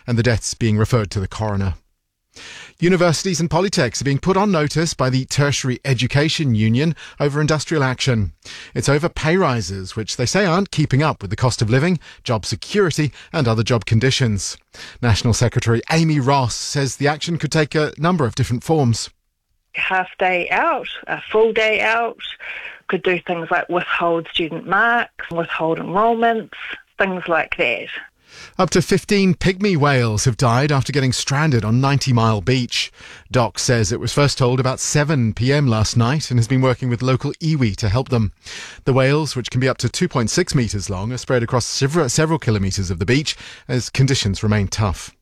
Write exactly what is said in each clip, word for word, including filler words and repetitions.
and the deaths being referred to the coroner. Universities and polytechs are being put on notice by the Tertiary Education Union over industrial action. It's over pay rises, which they say aren't keeping up with the cost of living, job security and other job conditions. National Secretary Amy Ross says the action could take a number of different forms. Half day out, a full day out, could do things like withhold student marks, withhold enrolments, things like that. Up to fifteen pygmy whales have died after getting stranded on ninety mile Beach. Doc says it was first told about seven p.m. last night and has been working with local iwi to help them. The whales, which can be up to two point six metres long, are spread across several, several kilometres of the beach as conditions remain tough.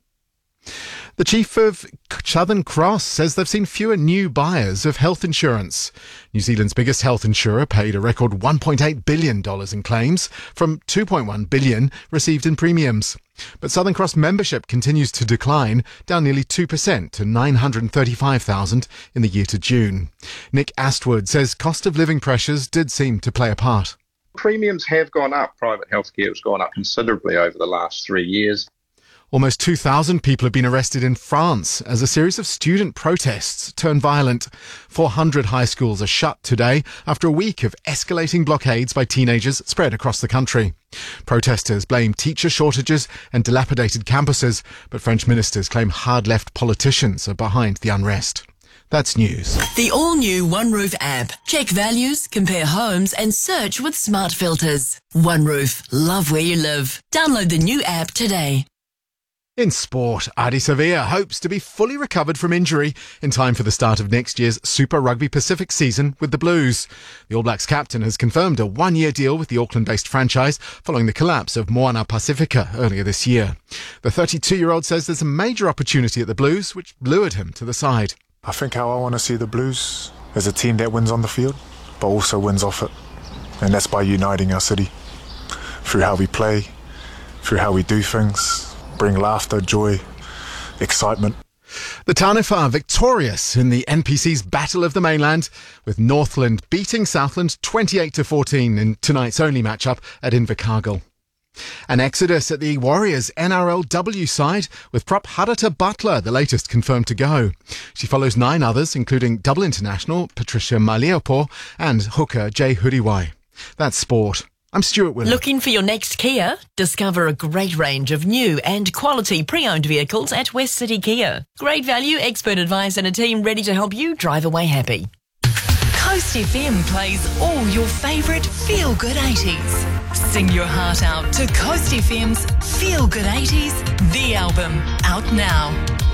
The chief of Southern Cross says they've seen fewer new buyers of health insurance. New Zealand's biggest health insurer paid a record one point eight billion dollars in claims from two point one billion dollars received in premiums. But Southern Cross membership continues to decline, down nearly two percent to nine hundred thirty-five thousand in the year to June. Nick Astwood says cost of living pressures did seem to play a part. Premiums have gone up. Private healthcare has gone up considerably over the last three years. Almost two thousand people have been arrested in France as a series of student protests turned violent. four hundred high schools are shut today after a week of escalating blockades by teenagers spread across the country. Protesters blame teacher shortages and dilapidated campuses, but French ministers claim hard-left politicians are behind the unrest. That's news. The all-new OneRoof app. Check values, compare homes and search with smart filters. OneRoof. Love where you live. Download the new app today. In sport, Ardie Savea hopes to be fully recovered from injury in time for the start of next year's Super Rugby Pacific season with the Blues. The All Blacks captain has confirmed a one-year deal with the Auckland-based franchise following the collapse of Moana Pacifica earlier this year. The thirty-two-year-old says there's a major opportunity at the Blues, which lured him to the side. I think how I want to see the Blues is a team that wins on the field, but also wins off it. And that's by uniting our city through how we play, through how we do things. Bring laughter, joy, excitement. The Taniwha are victorious in the N P C's Battle of the Mainland, with Northland beating Southland twenty-eight to fourteen in tonight's only matchup at Invercargill. An exodus at the Warriors N R L W side, with prop Harata Butler the latest confirmed to go. She follows nine others, including double international Patricia Maliapo and hooker Jay Huriwai. That's sport. I'm Stuart Willard. Looking for your next Kia? Discover a great range of new and quality pre-owned vehicles at West City Kia. Great value, expert advice and a team ready to help you drive away happy. Coast F M plays all your favourite feel-good eighties. Sing your heart out to Coast F M's Feel Good eighties, the album, out now.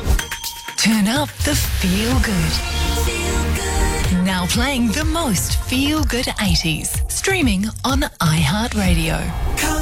Turn up the feel good. Feel good. Now playing the most feel good eighties. Streaming on iHeartRadio.